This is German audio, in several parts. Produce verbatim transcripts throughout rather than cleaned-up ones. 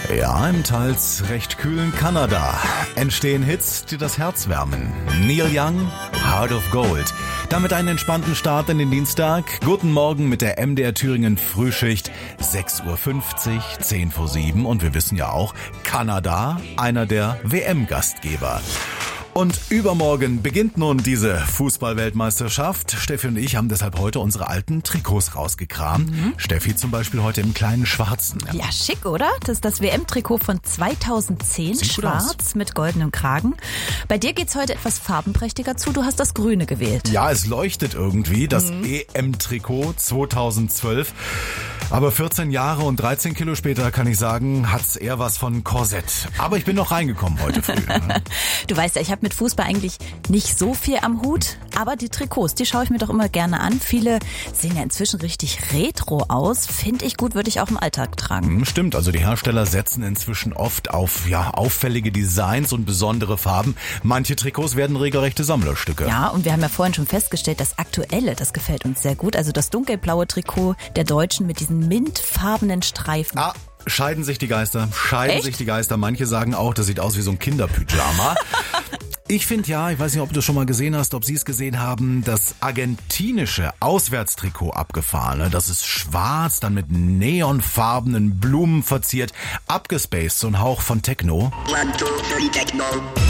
Ja, im teils recht kühlen Kanada entstehen Hits, die das Herz wärmen. Neil Young, Heart of Gold. Damit einen entspannten Start in den Dienstag. Guten Morgen mit der M D R Thüringen Frühschicht. sechs Uhr fünfzig, zehn vor sieben. Und wir wissen ja auch, Kanada, einer der W M-Gastgeber. Und übermorgen beginnt nun diese Fußball-Weltmeisterschaft. Steffi und ich haben deshalb heute unsere alten Trikots rausgekramt. Mhm. Steffi zum Beispiel heute im kleinen Schwarzen. Ja, schick, oder? Das ist das W M-Trikot von zweitausendzehn, Sieht schwarz mit goldenem Kragen. Bei dir geht's heute etwas farbenprächtiger zu. Du hast das Grüne gewählt. Ja, es leuchtet irgendwie, das Mhm. E M-Trikot zweitausendzwölf. Aber vierzehn Jahre und dreizehn Kilo später, kann ich sagen, hat's eher was von Korsett. Aber ich bin noch reingekommen heute früh. Du weißt ja, ich habe mit Fußball eigentlich nicht so viel am Hut, aber die Trikots, die schaue ich mir doch immer gerne an. Viele sehen ja inzwischen richtig retro aus. Finde ich gut, würde ich auch im Alltag tragen. Stimmt, also die Hersteller setzen inzwischen oft auf ja auffällige Designs und besondere Farben. Manche Trikots werden regelrechte Sammlerstücke. Ja, und wir haben ja vorhin schon festgestellt, das Aktuelle, das gefällt uns sehr gut. Also das dunkelblaue Trikot der Deutschen mit diesen mintfarbenen Streifen. Ah, scheiden sich die Geister, scheiden Echt? sich die Geister. Manche sagen auch, das sieht aus wie so ein Kinderpyjama. Ich finde ja, ich weiß nicht, ob du das schon mal gesehen hast, ob Sie es gesehen haben, das argentinische Auswärtstrikot abgefahren. Das ist schwarz, dann mit neonfarbenen Blumen verziert, abgespaced, so ein Hauch von Techno. One, two, three, techno.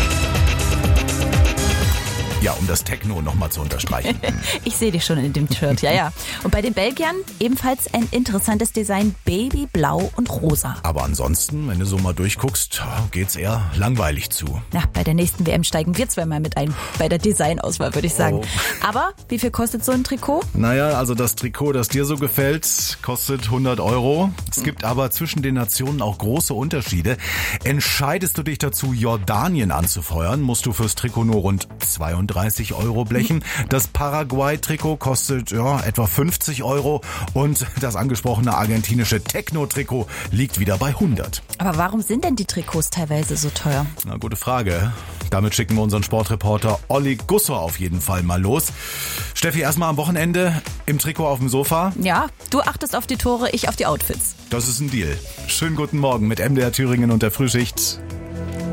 Ja, um das Techno nochmal zu unterstreichen. Ich sehe dich schon in dem Shirt, ja, ja. Und bei den Belgiern ebenfalls ein interessantes Design, Baby, Blau und Rosa. Aber ansonsten, wenn du so mal durchguckst, geht's eher langweilig zu. Na, bei der nächsten W M steigen wir zweimal mit ein, bei der Designauswahl, würde ich sagen. Oh. Aber wie viel kostet so ein Trikot? Naja, also das Trikot, das dir so gefällt, kostet hundert Euro. Es gibt aber zwischen den Nationen auch große Unterschiede. Entscheidest du dich dazu, Jordanien anzufeuern, musst du fürs Trikot nur rund zweiunddreißig Euro blechen. Das Paraguay-Trikot kostet ja etwa fünfzig Euro und das angesprochene argentinische Techno-Trikot liegt wieder bei hundert. Aber warum sind denn die Trikots teilweise so teuer? Na, gute Frage. Damit schicken wir unseren Sportreporter Olli Gusser auf jeden Fall mal los. Steffi, erstmal am Wochenende im Trikot auf dem Sofa. Ja, du achtest auf die Tore, ich auf die Outfits. Das ist ein Deal. Schönen guten Morgen mit M D R Thüringen und der Frühschicht.